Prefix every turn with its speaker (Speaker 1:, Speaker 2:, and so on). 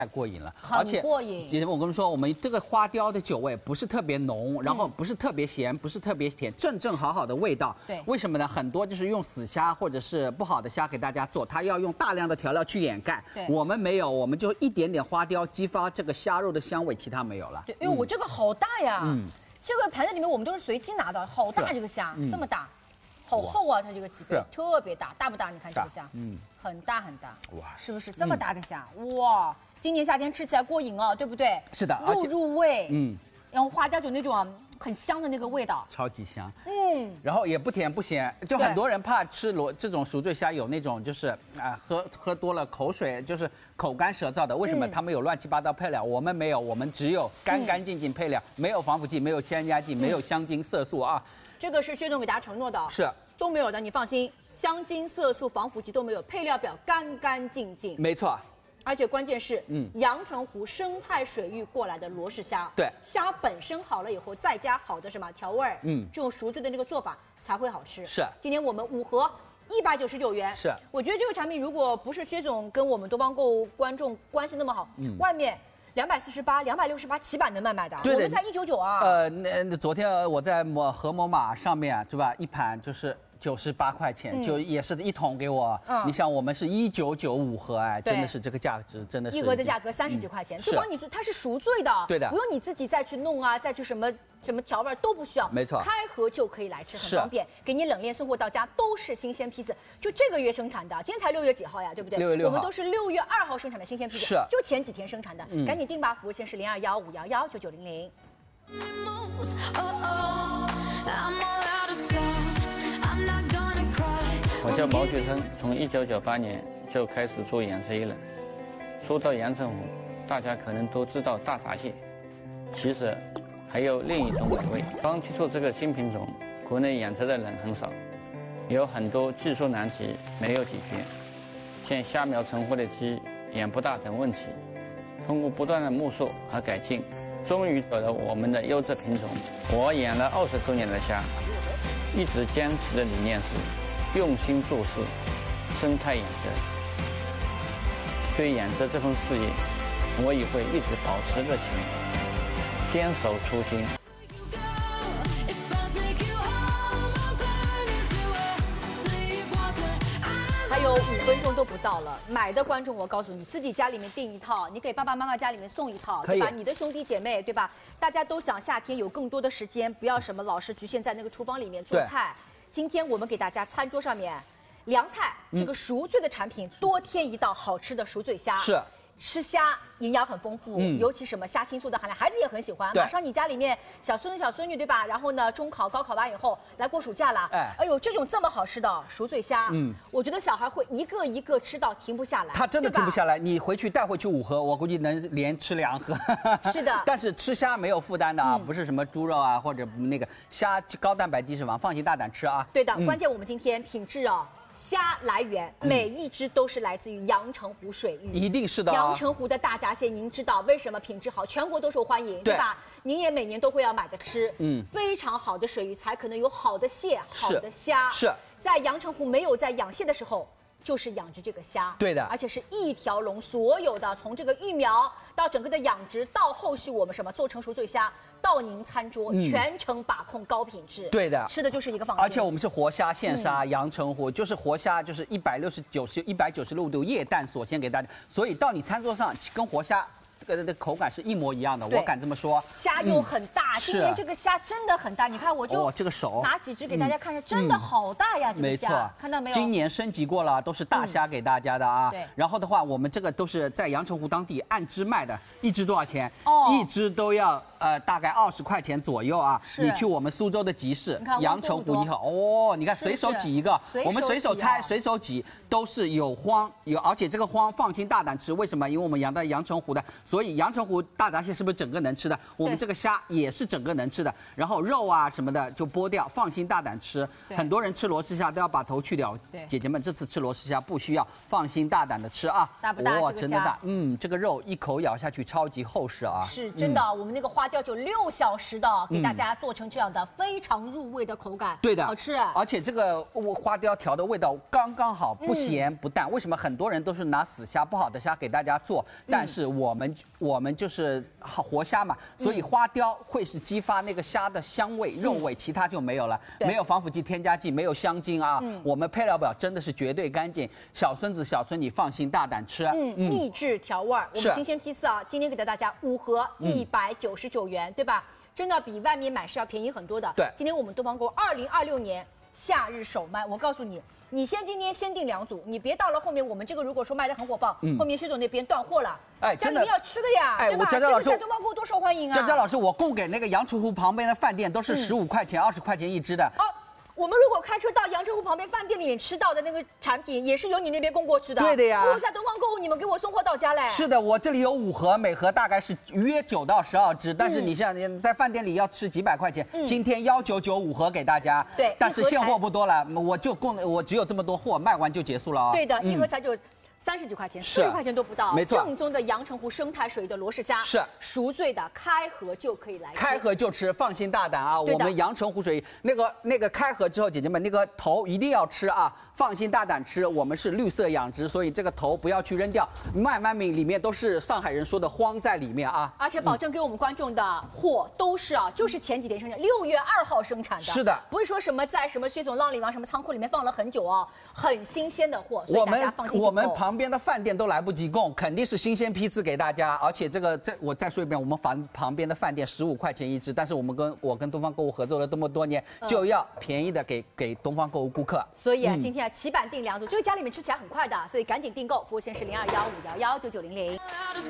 Speaker 1: 太过瘾了，
Speaker 2: 很过瘾。
Speaker 1: 姐姐，我跟你说，我们这个花雕的酒味不是特别浓，然后不是特别咸，不是特别甜，正正好好的味道。
Speaker 2: 对，
Speaker 1: 为什么呢？很多就是用死虾或者是不好的虾给大家做，它要用大量的调料去掩盖。
Speaker 2: 对，
Speaker 1: 我们没有，我们就一点点花雕激发这个虾肉的香味，其他没有了。
Speaker 2: 对，因为我这个好大呀，这个盘子里面我们都是随机拿的，好大这个虾，这么大。 好厚啊，它这个脊背特别大，大不大？你看这个虾，很大很大，哇，是不是这么大的虾？哇，今年夏天吃起来过瘾哦，对不对？
Speaker 1: 是的，
Speaker 2: 肉入味，然后花雕酒那种很香的那个味道，
Speaker 1: 超级香，然后也不甜不咸，就很多人怕吃这种熟醉虾有那种就是喝多了口水就是口干舌燥的，为什么？他们有乱七八糟配料，我们没有，我们只有干干净净配料，没有防腐剂，没有添加剂，没有香精色素啊。
Speaker 2: 这个是薛总给大家承诺的，是都没有的，你放心，香精、色素、防腐剂都没有，配料表干干净净，
Speaker 1: 没错。
Speaker 2: 而且关键是，阳澄湖生态水域过来的罗氏虾，
Speaker 1: 对，
Speaker 2: 虾本身好了以后，再加好的什么调味儿，这种熟醉的那个做法才会好吃。是，今天我们5盒199元，是，我觉得这个产品如果不是薛总跟我们多邦购观众关系那么好，外面。 248、268起码能卖的，我们才199啊。
Speaker 1: 那昨天我在盒某马上面对吧，一盘就是98块钱，就也是一桶给我。你想我们是1995盒哎，真的是这个价值，真的是。
Speaker 2: 一盒的价格30几块钱，就帮你它是熟醉的，对的，不用你自己再去弄啊，再去什么调味都不需要，没错，开盒就可以来吃，很方便，给你冷链送货到家，都是新鲜批次，就这个月生产的，今天才6月几号呀，对不对？6月6号，我们都是6月2号生产的新鲜批次，是，就前几天生产的，赶紧订吧，服务线是0215119900。
Speaker 3: 我叫毛学生，从1998年就开始做养殖业了。说到阳澄湖，大家可能都知道大闸蟹，其实还有另一种美味。刚提出这个新品种，国内养殖的人很少，有很多技术难题没有解决，像虾苗成活的鸡、眼不大等问题。通过不断的摸索和改进，终于找到我们的优质品种。我养了20多年的虾，一直坚持的理念是用心做事，生态养殖。对养殖这份事业，我也会一直保持热情，坚守初心。
Speaker 2: 还有5分钟都不到了，买的观众我告诉你，自己家里面订一套，你给爸爸妈妈家里面送一套，对吧？你的兄弟姐妹，对吧？大家都想夏天有更多的时间，不要什么老是局限在那个厨房里面做菜。今天我们给大家餐桌上面凉菜，这个熟醉的产品多添一道好吃的熟醉虾。是。吃虾营养很丰富，尤其什么虾青素的含量，孩子也很喜欢。马上你家里面小孙子小孙女对吧？然后呢，中考高考完以后来过暑假了，哎呦，这种这么好吃的熟醉虾，我觉得小孩会一个一个吃到停不下来。他
Speaker 1: 真的停不下来，你回去带回去5盒，我估计能连吃2盒。是的，但是吃虾没有负担的啊，不是什么猪肉啊或者那个虾高蛋白低脂肪，放心大胆吃啊。
Speaker 2: 对的，关键我们今天品质哦。虾来源每一只都是来自于阳澄湖水域，
Speaker 1: 一定是的。
Speaker 2: 阳澄湖的大闸蟹，您知道为什么品质好，全国都受欢迎，对吧？您也每年都会要买的吃，非常好的水域才可能有好的蟹、好的虾。是在阳澄湖没有在养蟹的时候。就是养殖这个虾，对的，而且是一条龙，所有的从这个育苗到整个的养殖，到后续我们什么做成熟醉虾，到您餐桌，全程把控高品质，对的，吃的就是一个放心。
Speaker 1: 而且我们是活虾现杀，阳澄湖就是活虾，就是196度液氮锁鲜给大家，所以到你餐桌上跟活虾。这个口感是一模一样的，我敢这么说。
Speaker 2: 虾又很大，今年这个虾真的很大，你看我就
Speaker 1: 这个手
Speaker 2: 拿几只给大家看，真的好大呀，这个虾，看到没有？
Speaker 1: 今年升级过了，都是大虾给大家的啊。对。然后的话，我们这个都是在阳澄湖当地按只卖的，一只多少钱？一只都要大概20块钱左右啊。你去我们苏州的集市，阳澄湖你看随手挤一个，我们随手拆随手挤，都是有荒而且这个荒放心大胆吃，为什么？因为我们养在阳澄湖的。所以阳澄湖大闸蟹是不是整个能吃的？我们这个虾也是整个能吃的，然后肉啊什么的就剥掉，放心大胆吃。很多人吃罗氏虾都要把头去掉，姐姐们这次吃罗氏虾不需要，放心大胆的吃啊！
Speaker 2: 大不大？
Speaker 1: 真的大，这个肉一口咬下去超级厚实啊！
Speaker 2: 是真的，我们那个花雕。 雕就6小时的，给大家做成这样的非常入味的口感，
Speaker 1: 对的，
Speaker 2: 好吃。
Speaker 1: 而且这个花雕调的味道刚刚好，不咸不淡。为什么很多人都是拿死虾不好的虾给大家做？但是我们就是活虾嘛，所以花雕会是激发那个虾的香味、肉味，其他就没有了，没有防腐剂、添加剂，没有香精啊。我们配料表真的是绝对干净，小孙子小孙女放心大胆吃。
Speaker 2: 秘制调味，我们新鲜鸡翅啊，今天给到大家5盒199元，对吧？真的比外面买是要便宜很多的。
Speaker 1: 对，
Speaker 2: 今天我们东方购2026年夏日首卖，我告诉你，你今天先订2组，你别到了后面我们这个如果说卖得很火爆，后面薛总那边断货了，
Speaker 1: 哎，
Speaker 2: 家里面要吃的呀，对吧？
Speaker 1: 我佳佳老师，
Speaker 2: 在东方购多受欢迎啊！
Speaker 1: 佳佳老师，我供给那个阳澄湖旁边的饭店都是15块钱、20块钱一只的。
Speaker 2: 哦。我们如果开车到阳澄湖旁边饭店里面吃到的那个产品，也是由你那边供过去的。
Speaker 1: 对的呀。
Speaker 2: 我在东方购物，你们给我送货到家嘞。
Speaker 1: 是的，我这里有5盒，每盒大概是约9到12只。但是你像在饭店里要吃几百块钱，今天199-5盒给大家。
Speaker 2: 对。
Speaker 1: 但是现货不多了，我只有这么多货，卖完就结束了啊。
Speaker 2: 对的，一盒才就30几块钱，40块钱都不到，
Speaker 1: 没错，
Speaker 2: 正宗的阳澄湖生态水域的罗氏虾，
Speaker 1: 是
Speaker 2: 赎罪的，开盒就可以来吃，
Speaker 1: 开盒就吃，放心大胆啊！我们阳澄湖水域那个开盒之后，姐姐们那个头一定要吃啊，放心大胆吃。我们是绿色养殖，所以这个头不要去扔掉，慢慢里面都是上海人说的荒在里面啊，
Speaker 2: 而且保证给我们观众的货都是啊，就是前几天生产，6月2号生产的，
Speaker 1: 是的，
Speaker 2: 不是说什么在什么薛总、浪里王什么仓库里面放了很久哦，很新鲜的货，所以大家放心订购。
Speaker 1: 我们旁边的饭店都来不及供，肯定是新鲜批次给大家。而且我再说一遍，我们旁边的饭店15块钱一只，但是我跟东方购物合作了这么多年，就要便宜的给东方购物顾客。
Speaker 2: 所以今天起版订2组，这个家里面吃起来很快的，所以赶紧订购，服务线是0215119900。